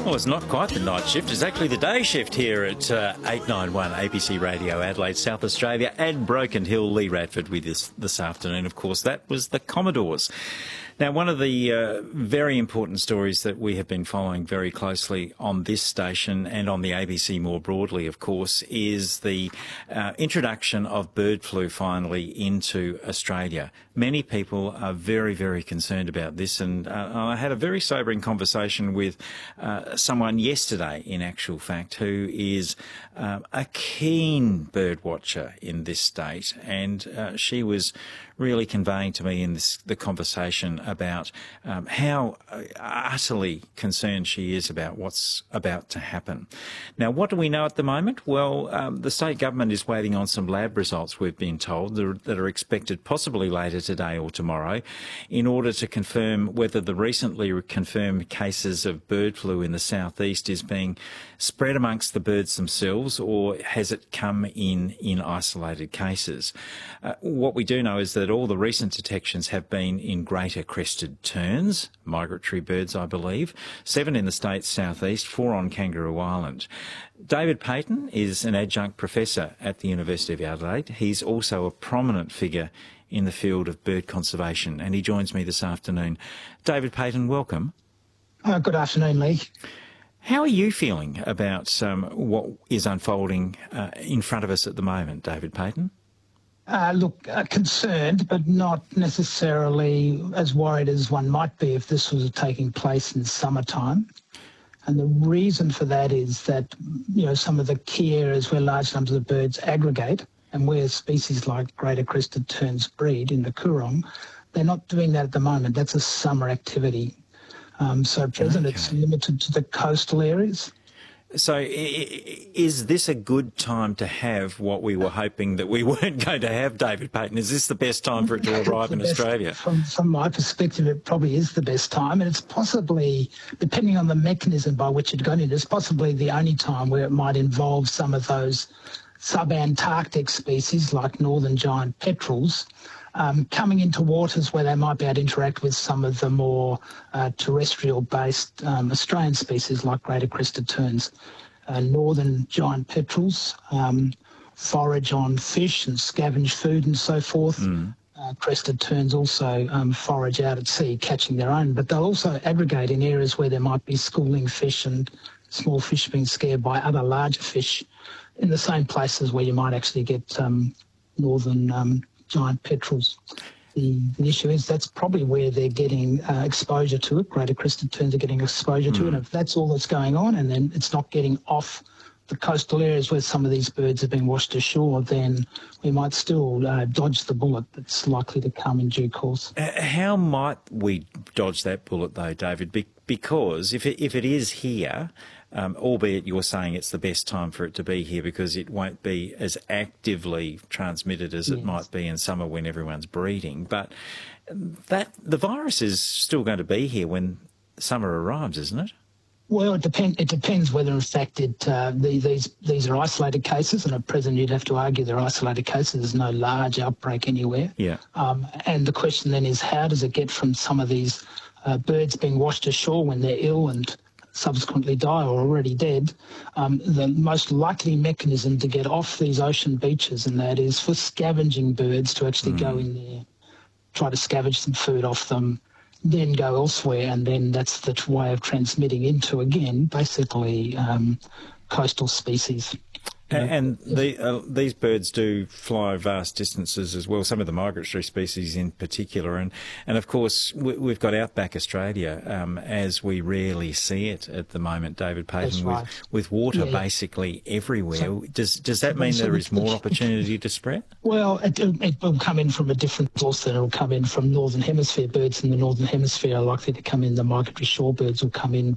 Well, it's not quite the night shift. It's actually the day shift here at 891 ABC Radio Adelaide, South Australia, and Broken Hill. Lee Radford with us this afternoon. Of course, that was the Commodores. Now, one of the very important stories that we have been following very closely on this station and on the ABC more broadly, of course, is the introduction of bird flu finally into Australia. Many people are very, very concerned about this, and I had a very sobering conversation with someone yesterday, in actual fact, who is a keen bird watcher in this state, and she was really conveying to me in the conversation about how utterly concerned she is about what's about to happen. Now, what do we know at the moment? Well, the state government is waiting on some lab results, we've been told, that are expected possibly later today or tomorrow, in order to confirm whether the recently confirmed cases of bird flu in the southeast is being spread amongst the birds themselves, or has it come in isolated cases. What we do know is that all the recent detections have been in greater crested terns, migratory birds, I believe, 7 in the state's southeast, 4 on Kangaroo Island. David Payton is an adjunct professor at the University of Adelaide. He's also a prominent figure in the field of bird conservation, and he joins me this afternoon. David Payton, welcome. Good afternoon, Lee. How are you feeling about what is unfolding in front of us at the moment, David Payton? Concerned, but not necessarily as worried as one might be if this was taking place in summertime. And the reason for that is that, some of the key areas where large numbers of birds aggregate and where species like greater crested terns breed in the Coorong, they're not doing that at the moment. That's a summer activity. So at present it's limited to the coastal areas. So is this a good time to have what we were hoping that we weren't going to have, David Payton? Is this the best time for it to arrive in Australia? From my perspective, it probably is the best time, and it's possibly, depending on the mechanism by which it got in, it's possibly the only time where it might involve some of those sub-Antarctic species like northern giant petrels coming into waters where they might be able to interact with some of the more terrestrial-based Australian species like greater crested terns. Northern giant petrels forage on fish and scavenge food and so forth. Crested terns also forage out at sea, catching their own, but they'll also aggregate in areas where there might be schooling fish and small fish being scared by other larger fish in the same places where you might actually get northern giant petrels. The issue is that's probably where they're getting exposure to it. Greater crested terns are getting exposure to it. And if that's all that's going on and then it's not getting off the coastal areas where some of these birds have been washed ashore, then we might still dodge the bullet that's likely to come in due course. How might we dodge that bullet though, David? Because if it is here, albeit you're saying it's the best time for it to be here because it won't be as actively transmitted as it might be in summer when everyone's breeding, but the virus is still going to be here when summer arrives, isn't it? Well, it depends whether, in fact, these are isolated cases, and at present you'd have to argue they're isolated cases. There's no large outbreak anywhere. Yeah. And the question then is, how does it get from some of these birds being washed ashore when they're ill and subsequently die or already dead? The most likely mechanism to get off these ocean beaches, and that is for scavenging birds to actually go in there, try to scavenge some food off them, then go elsewhere, and then that's the way of transmitting into, again, basically coastal species. And these birds do fly vast distances as well, some of the migratory species in particular. And of course, we've got outback Australia as we rarely see it at the moment, David Payton, with water basically everywhere. So, does that mean there is more opportunity to spread? Well, it will come in from a different source than it will come in from Northern Hemisphere birds. In the Northern Hemisphere are likely to come in. The migratory shore birds will come in